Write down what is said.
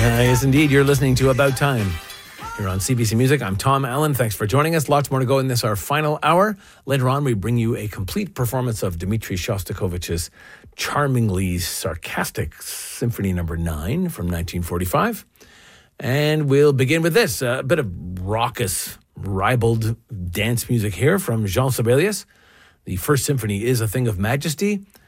Yes, indeed. You're listening to About Time here on CBC Music. I'm Tom Allen. Thanks for joining us. Lots more to go in this, our final hour. Later on, we bring you a complete performance of Dmitri Shostakovich's charmingly sarcastic Symphony No. 9 from 1945. And we'll begin with this, a bit of raucous, ribald dance music here from Jean Sibelius. The First Symphony is a thing of majesty.